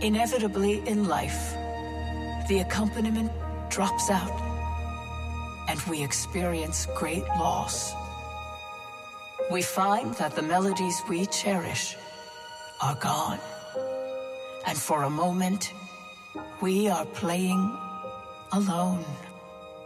Inevitably in life, the accompaniment drops out, and we experience great loss. We find that the melodies we cherish are gone, and for a moment, we are playing alone.